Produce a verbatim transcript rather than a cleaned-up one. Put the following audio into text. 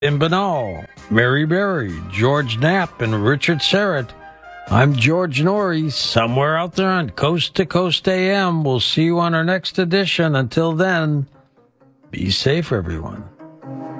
In Banal, Mary Berry, George Knapp, and Richard Serrett. I'm George Norrie, somewhere out there on Coast to Coast A M. We'll see you on our next edition. Until then, be safe, everyone.